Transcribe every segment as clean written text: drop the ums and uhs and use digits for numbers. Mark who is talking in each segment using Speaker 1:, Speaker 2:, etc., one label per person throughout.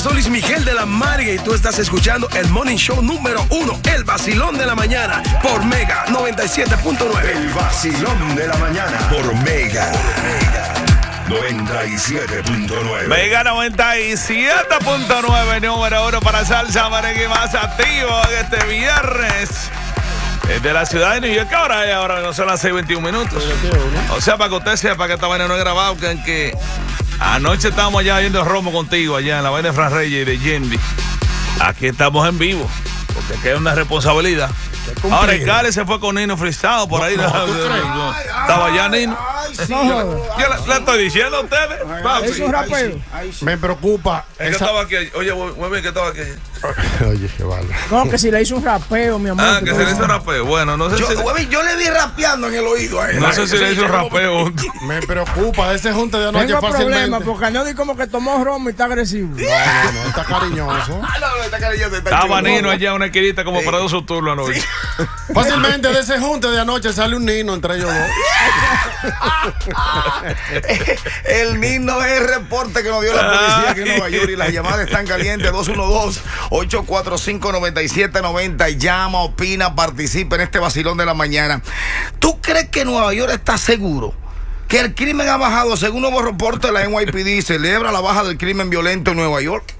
Speaker 1: soy Luis Miguel de la Marga y tú estás escuchando el Morning Show número 1, El Vacilón de la Mañana, por Mega 97.9.
Speaker 2: El Vacilón de la Mañana, por Mega 97.9.
Speaker 3: Mega 97.9, número 1 para salsa, merengue más activo en este viernes. De la ciudad de New York. ¿Qué hora es ahora? No son las 6:21. O sea, para que usted sepa que esta vaina no es grabado, que anoche estábamos allá viendo Romo contigo, allá en la vaina de Fran Reyes y de Yendi. Aquí estamos en vivo, porque aquí hay una responsabilidad. Ahora el Cali se fue con Nino Freestyle por ahí. Estaba allá Nino. Yo le estoy diciendo a ustedes.
Speaker 4: Es un rapeo.
Speaker 5: Me preocupa.
Speaker 3: Es que estaba aquí. Oye, muy bien que estaba aquí.
Speaker 5: Oye, qué vale.
Speaker 4: No, que si le hizo un rapeo, mi amor.
Speaker 3: Que se le hizo un rapeo. Bueno, no sé si.
Speaker 1: Yo le vi rapeando en el oído a él.
Speaker 3: No sé si le hizo un rapeo.
Speaker 5: Me preocupa ese junte de anoche
Speaker 4: Tengo
Speaker 5: fácilmente.
Speaker 4: problemas porque Añodi como que tomó romo y está agresivo.
Speaker 5: No, está cariñoso.
Speaker 1: Está cariñoso.
Speaker 3: Estaba Nino allá, una esquinita como para su turno anoche.
Speaker 5: Fácilmente de ese junte de anoche sale un Nino entre ellos dos.
Speaker 1: El Nino es el reporte que nos dio la policía aquí en Nueva York y las llamadas están calientes. 212-845-9790. Llama, opina, participa en este vacilón de la mañana. ¿Tú crees que Nueva York está seguro? Que el crimen ha bajado. Según nuevo reporte de la NYPD, celebra la baja del crimen violento en Nueva York.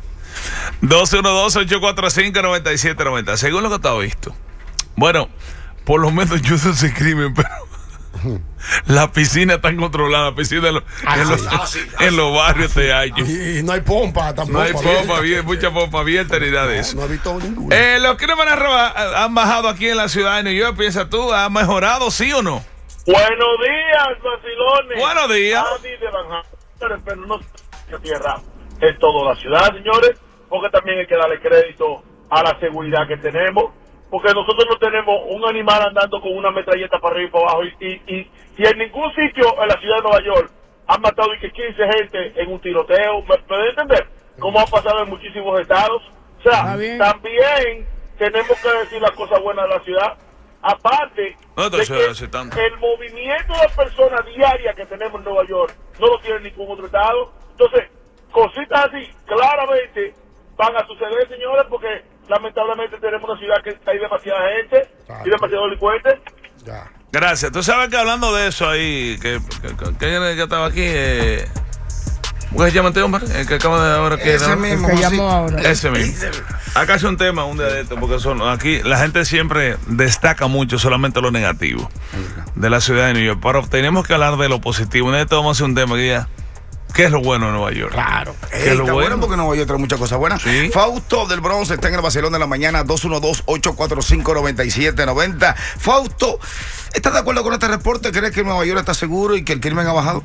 Speaker 3: 212-845-9790. Según lo que está visto. Bueno, por lo menos yo no sé crimen, pero las piscinas están controladas, piscinas en los barrios de año.
Speaker 5: Y no hay pompa tampoco.
Speaker 3: No hay pompa, mucha pompa abierta ni nada de eso.
Speaker 5: No he visto ninguna.
Speaker 3: Los crímenes han bajado aquí en la ciudad de New York. Piensa tú, ¿ha mejorado, sí o no?
Speaker 6: Buenos días, vacilones.
Speaker 3: Buenos días.
Speaker 6: Pero no se tierra en toda la ciudad, señores, porque también hay que darle crédito a la seguridad que tenemos. Porque nosotros no tenemos un animal andando con una metralleta para arriba y para abajo. Y en ningún sitio en la ciudad de Nueva York han matado 15 gente en un tiroteo. ¿Me pueden entender? Como ha pasado en muchísimos estados. O sea, también tenemos que decir las cosas buenas de la ciudad. Aparte, de que el movimiento de personas diarias que tenemos en Nueva York no lo tiene ningún otro estado. Entonces, cositas así claramente van a suceder, señores, porque lamentablemente tenemos una ciudad que hay demasiada gente y demasiados delincuentes.
Speaker 3: Gracias. Tú sabes que hablando de eso ahí, que estaba aquí, ¿cómo se llama este hombre? El que acaba de ahora que
Speaker 1: ese mismo,
Speaker 4: que llamó ahora.
Speaker 3: Ese mismo. Acá hace un tema, un día de esto, porque aquí la gente siempre destaca mucho solamente lo negativo de la ciudad de New York. Pero tenemos que hablar de lo positivo. En esto vamos a hacer un tema que diga, ¿qué es lo bueno de Nueva York?
Speaker 1: Claro.
Speaker 3: ¿Qué es lo bueno?
Speaker 1: Porque Nueva York trae muchas cosas buenas.
Speaker 3: ¿Sí?
Speaker 1: Fausto del Bronx está en el vacilón de la mañana. 212-845-9790. Fausto, ¿estás de acuerdo con este reporte? ¿Crees que Nueva York está seguro y que el crimen ha bajado?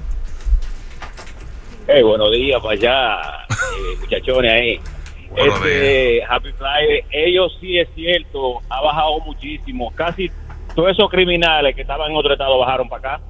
Speaker 7: Buenos días para allá, muchachones ahí. Happy Friday. Ellos sí es cierto, ha bajado muchísimo. Casi todos esos criminales que estaban en otro estado bajaron para acá.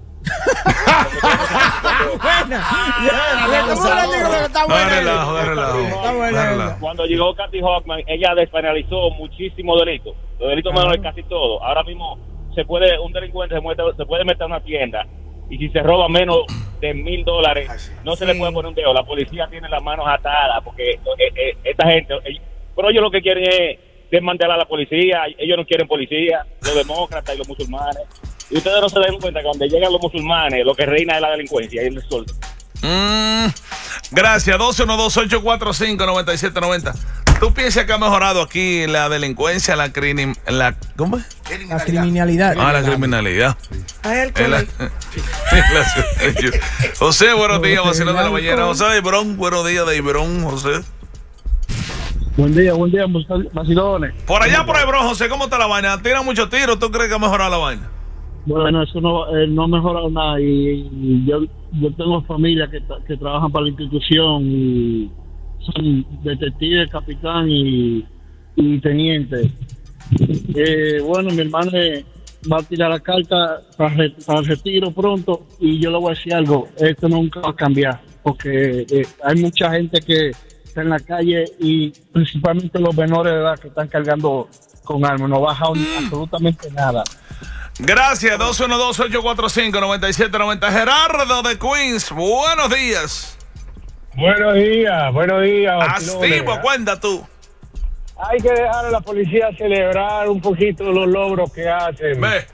Speaker 7: Cuando llegó Kathy Hochman, ella despenalizó muchísimos delitos. Los delitos menores casi todo. Ahora mismo un delincuente se puede meter a una tienda y si se roba menos de $1,000 no se le puede poner un dedo. La policía tiene las manos atadas porque esta gente, pero ellos lo que quieren es desmantelar a la policía. Ellos no quieren policía, los demócratas y los musulmanes. Y ustedes no se dan cuenta que cuando llegan los musulmanes, lo que reina es la delincuencia y el desorden.
Speaker 3: Gracias. 212-845-9790. ¿Tú piensas que ha mejorado aquí la delincuencia, ¿cómo es?
Speaker 4: La criminalidad.
Speaker 3: La criminalidad. José, buenos días, vacilón de la mañana. José de Ibrón, buenos días de Ibrón, José.
Speaker 8: Buen día, vacilones.
Speaker 3: Por allá por Ibrón, José, ¿cómo está la vaina? ¿Tira muchos tiros? ¿Tú crees que ha mejorado la vaina?
Speaker 8: Bueno, eso no ha mejorado nada y yo tengo familia que trabajan para la institución y son detectives, capitán y teniente. Bueno, mi hermano va a tirar la carta para el retiro pronto y yo le voy a decir algo, esto nunca va a cambiar porque hay mucha gente que está en la calle y principalmente los menores de edad que están cargando con armas, no baja absolutamente nada.
Speaker 3: Gracias, 212-845-9790. Gerardo de Queens, buenos días.
Speaker 9: Buenos días.
Speaker 3: Activo, cuenta tú.
Speaker 9: Hay que dejar a la policía celebrar un poquito los logros que hacen.
Speaker 3: Ve.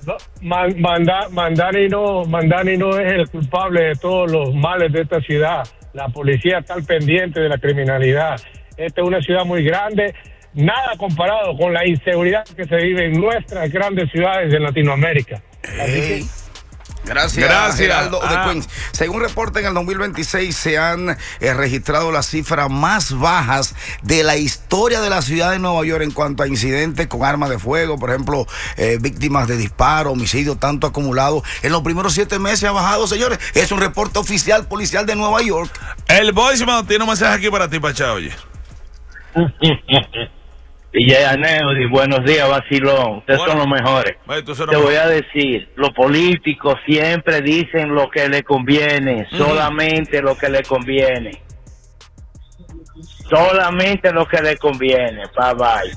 Speaker 9: Mandani no es el culpable de todos los males de esta ciudad. La policía está al pendiente de la criminalidad. Esta es una ciudad muy grande, nada comparado con la inseguridad que se vive en nuestras grandes ciudades de Latinoamérica.
Speaker 1: Gracias. Geraldo de Queens. Según reporte, en el 2026 se han registrado las cifras más bajas de la historia de la ciudad de Nueva York en cuanto a incidentes con armas de fuego, por ejemplo, víctimas de disparo, homicidio, tanto acumulado. En los primeros 7 meses ha bajado, señores. Es un reporte oficial policial de Nueva York.
Speaker 3: El voicemail tiene un mensaje aquí para ti, Pachá, oye.
Speaker 10: Y Aneudi, buenos días, vacilón. Ustedes son los mejores. Te voy a decir, los políticos siempre dicen lo que les conviene, solamente lo que les conviene. Solamente lo que les conviene. Bye bye.